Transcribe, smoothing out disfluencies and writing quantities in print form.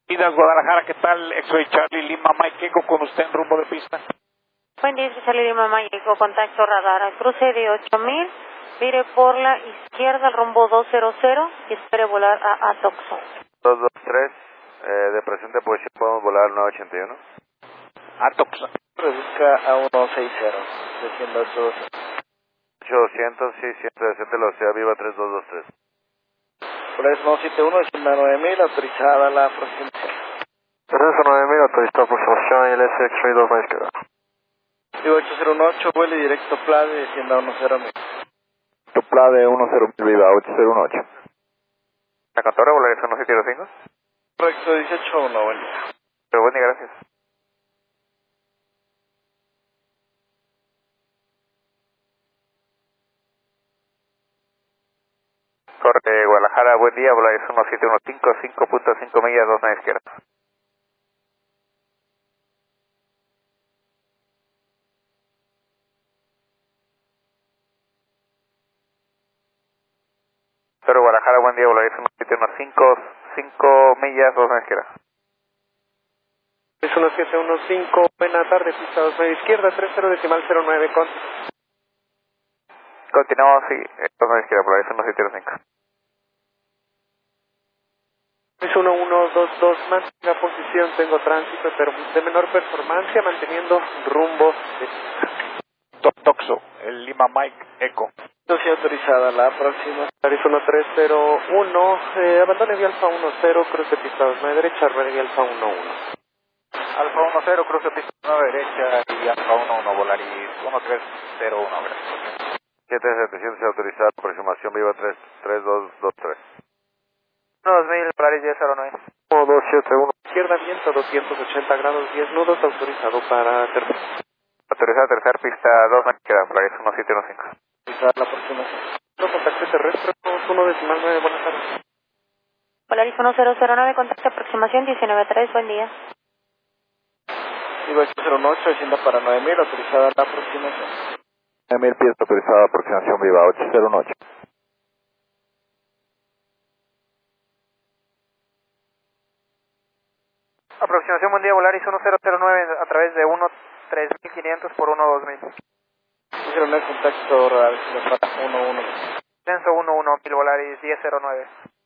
Vidas Guadalajara, ¿qué tal? X-Ray Charlie Lima Mike Eco con usted en rumbo de pista. Buen día, Charlie Lima Mike Eco, contacto radar al cruce de 8000, vire por la izquierda al rumbo 200 y espere volar a Atoxo. 223, de presente posición podemos volar al 981. Atoxo. Reduzca a 160, desciendo 800, sí, siempre desciende la velocidad viva 3223. Por eso 71, descienda 9000, autorizada la aproximación. Descenso 9000, autorizada aproximación y el X-Ray 2 más izquierda. Vivo 808, vuele directo PLADE, descienda 10000. PLADE 10000, viva 808. ¿La cantora volaría 1705? Correcto, 181, buen día. Pero buen día, gracias. Corre, Guadalajara, buen día, volaría 1715, 5.5 millas, 2 a izquierda. Pero Guadalajara, buen día, volaría 1715, 5 millas, 2 a izquierda. Es 1715, buena tarde, pista 2 media izquierda, 30.09 con. Continuamos, sí, 2 a izquierda, volaría 1705. Es 1122, mantenga posición, tengo tránsito de menor performancia, manteniendo rumbo de Toxo, el Lima Mike Eco. Entonces autorizada la próxima. Paris 1301, abandone vía Alfa 10, cruce pista 2 derecha, ruede vía Alfa 11. Alfa 10, cruce pista 9 derecha y Alfa 11, volaría 1301, gracias. 7700 autorizada, aproximación viva 3223. 2000, Polaris 1009. 271. Izquierda viento 280 grados, 10 nudos, autorizado para tercera. Autorizada tercera pista 2 a izquierda, Polaris 1715. Autorizada la aproximación. Contacto terrestre, 1.9, buenas tardes. Polaris 1009, contacto aproximación 193, buen día. Vivo 808, descienda para 9000, autorizada la aproximación. 9000 pies, autorizada aproximación viva 808. Aproximación, buen día, Volaris 1009 a través de 13500 por 12000. Hicieron el contacto radar, para 11. Censo 11, 1009.